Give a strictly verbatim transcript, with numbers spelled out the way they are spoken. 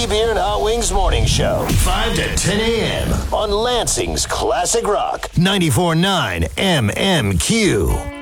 Heavy Beer and Hot Wings Morning Show. five to ten a.m. on Lansing's Classic Rock. ninety-four point nine M M Q.